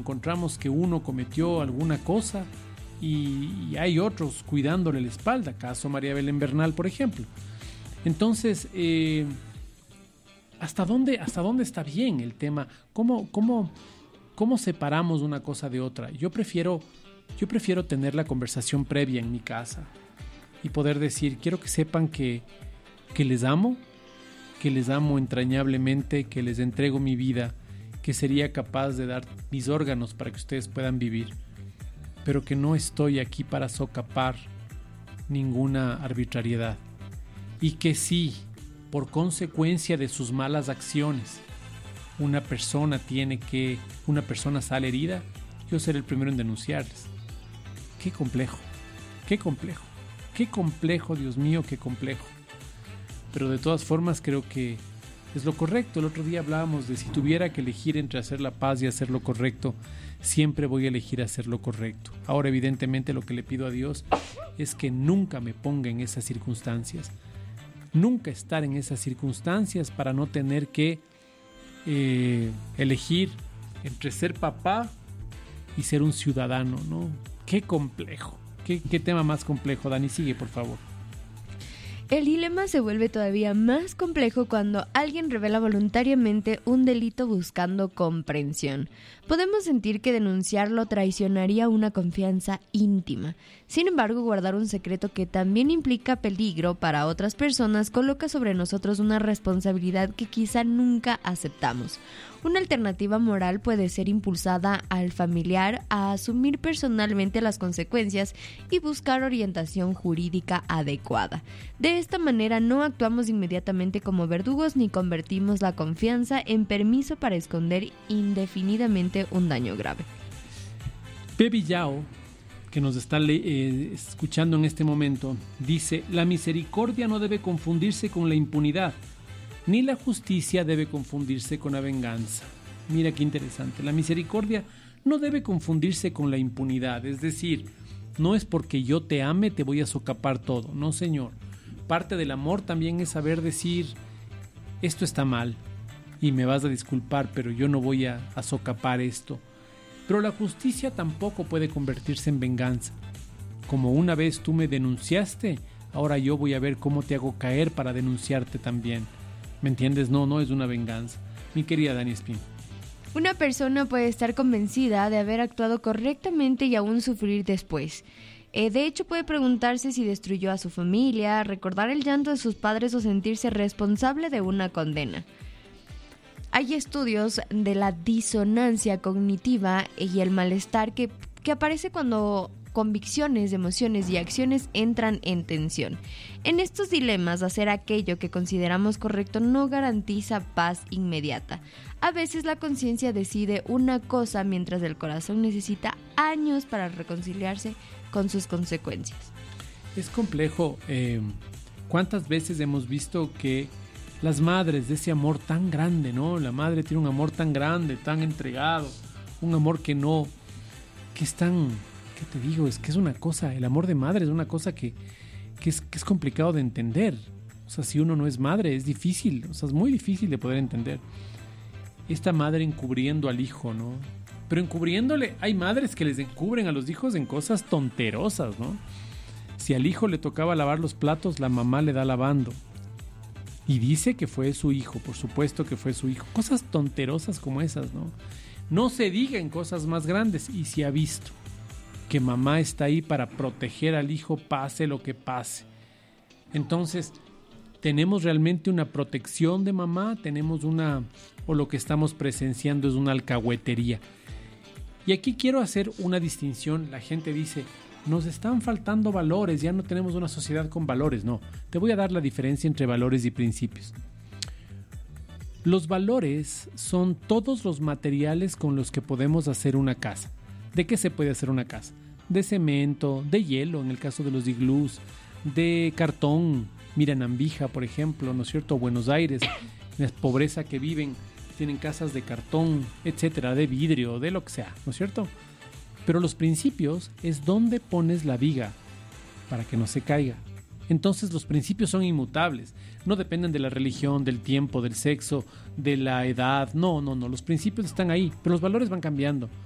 encontramos que uno cometió alguna cosa y hay otros cuidándole la espalda, caso María Belén Bernal, por ejemplo. Entonces, ¿hasta dónde está bien el tema? ¿Cómo separamos una cosa de otra? Yo prefiero tener la conversación previa en mi casa y poder decir, quiero que sepan que les amo entrañablemente, que les entrego mi vida, que sería capaz de dar mis órganos para que ustedes puedan vivir, pero que no estoy aquí para socapar ninguna arbitrariedad. Y que si, por consecuencia de sus malas acciones, una persona sale herida, yo seré el primero en denunciarles. Qué complejo, Dios mío, qué complejo. Pero de todas formas creo que es lo correcto. El otro día hablábamos de si tuviera que elegir entre hacer la paz y hacer lo correcto, siempre voy a elegir hacer lo correcto. Ahora, evidentemente, lo que le pido a Dios es que nunca me ponga en esas circunstancias. Nunca estar en esas circunstancias para no tener que elegir entre ser papá y ser un ciudadano, ¿no? Qué complejo. Qué tema más complejo. Dani, sigue, por favor. El dilema se vuelve todavía más complejo cuando alguien revela voluntariamente un delito buscando comprensión. Podemos sentir que denunciarlo traicionaría una confianza íntima. Sin embargo, guardar un secreto que también implica peligro para otras personas coloca sobre nosotros una responsabilidad que quizá nunca aceptamos. Una alternativa moral puede ser impulsada al familiar a asumir personalmente las consecuencias y buscar orientación jurídica adecuada. De esta manera no actuamos inmediatamente como verdugos ni convertimos la confianza en permiso para esconder indefinidamente un daño grave. Pepe Yao, que nos está escuchando en este momento, dice: la misericordia no debe confundirse con la impunidad, ni la justicia debe confundirse con la venganza. Mira qué interesante. La misericordia no debe confundirse con la impunidad. Es decir, no es porque yo te ame te voy a socapar todo. No, señor. Parte del amor también es saber decir, esto está mal y me vas a disculpar, pero yo no voy a socapar esto. Pero la justicia tampoco puede convertirse en venganza. Como una vez tú me denunciaste, ahora yo voy a ver cómo te hago caer para denunciarte también. ¿Me entiendes? No es una venganza. Mi querida Dani Espín. Una persona puede estar convencida de haber actuado correctamente y aún sufrir después. De hecho, puede preguntarse si destruyó a su familia, recordar el llanto de sus padres o sentirse responsable de una condena. Hay estudios de la disonancia cognitiva y el malestar que aparece cuando convicciones, emociones y acciones entran en tensión. En estos dilemas, hacer aquello que consideramos correcto no garantiza paz inmediata. A veces la conciencia decide una cosa mientras el corazón necesita años para reconciliarse con sus consecuencias. Es complejo. ¿Cuántas veces hemos visto que las madres de ese amor tan grande, ¿no? La madre tiene un amor tan grande, tan entregado, un amor que es tan... ¿Qué te digo? Es que es una cosa, el amor de madre es una cosa que es complicado de entender. O sea, si uno no es madre, es difícil, o sea, es muy difícil de poder entender. Esta madre encubriendo al hijo, ¿no? Pero encubriéndole, hay madres que les encubren a los hijos en cosas tonterosas, ¿no? Si al hijo le tocaba lavar los platos, la mamá le da lavando. Y dice que fue su hijo, por supuesto que fue su hijo. Cosas tonterosas como esas, ¿no? No se diga en cosas más grandes, y se ha visto que mamá está ahí para proteger al hijo pase lo que pase. Entonces, ¿tenemos realmente una protección de mamá? ¿O lo que estamos presenciando es una alcahuetería? Y aquí quiero hacer una distinción. La gente dice, nos están faltando valores, ya no tenemos una sociedad con valores. No, te voy a dar la diferencia entre valores y principios. Los valores son todos los materiales con los que podemos hacer una casa. ¿De qué se puede hacer una casa? De cemento, de hielo, en el caso de los iglús, de cartón. Mira, en Ambija, por ejemplo, ¿no es cierto? Buenos Aires, la pobreza que viven, tienen casas de cartón, etcétera, de vidrio, de lo que sea, ¿no es cierto? Pero los principios es dónde pones la viga para que no se caiga. Entonces los principios son inmutables, no dependen de la religión, del tiempo, del sexo, de la edad, no, los principios están ahí, pero los valores van cambiando.